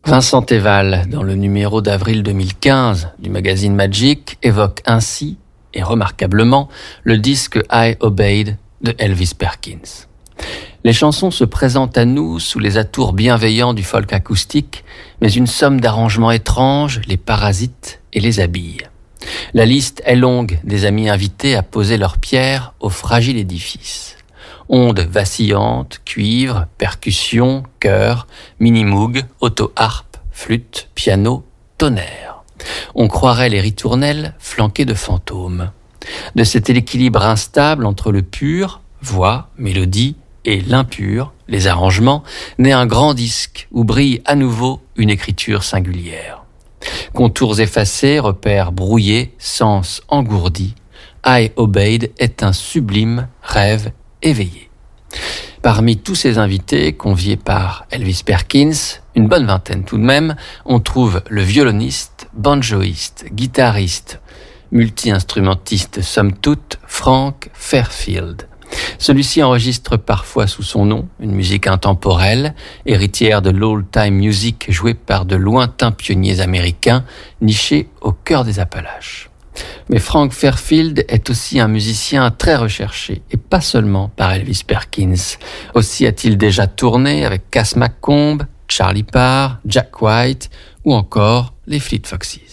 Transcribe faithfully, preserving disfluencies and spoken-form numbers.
Vincent Teval, dans le numéro d'avril deux mille quinze du magazine Magic, évoque ainsi, et remarquablement, le disque I Obeyed de Elvis Perkins. Les chansons se présentent à nous sous les atours bienveillants du folk acoustique, mais une somme d'arrangements étranges les parasitent et les habille. La liste est longue des amis invités à poser leurs pierres au fragile édifice. Ondes vacillantes, cuivre, percussions, chœurs, mini-moog, auto-harpe, flûte, piano, tonnerre. On croirait les ritournelles flanquées de fantômes. De cet équilibre instable entre le pur, voix, mélodie, et l'impur, les arrangements, naît un grand disque où brille à nouveau une écriture singulière. Contours effacés, repères brouillés, sens engourdis, I Obeyed est un sublime rêve éveillé. Parmi tous ces invités, conviés par Elvis Perkins, une bonne vingtaine tout de même, on trouve le violoniste, banjoïste, guitariste, multi-instrumentiste somme toute, Frank Fairfield. Celui-ci enregistre parfois sous son nom une musique intemporelle, héritière de l'old-time music jouée par de lointains pionniers américains nichés au cœur des Appalaches. Mais Frank Fairfield est aussi un musicien très recherché, et pas seulement par Elvis Perkins. Aussi a-t-il déjà tourné avec Cass McComb, Charlie Parr, Jack White ou encore les Fleet Foxes.